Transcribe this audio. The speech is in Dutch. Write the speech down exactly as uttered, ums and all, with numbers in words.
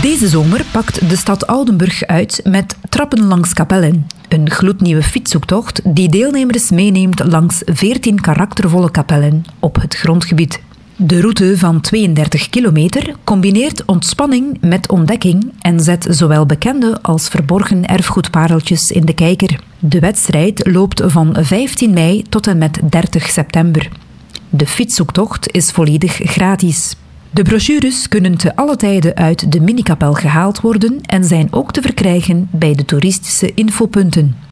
Deze zomer pakt de stad Oudenburg uit met Trappen langs Kapellen. Een gloednieuwe fietszoektocht die deelnemers meeneemt langs veertien karaktervolle kapellen op het grondgebied. De route van tweeëndertig kilometer combineert ontspanning met ontdekking en zet zowel bekende als verborgen erfgoedpareltjes in de kijker. De wedstrijd loopt van vijftien mei tot en met dertig september. De fietszoektocht is volledig gratis. De brochures kunnen te alle tijden uit de minikapel gehaald worden en zijn ook te verkrijgen bij de toeristische infopunten.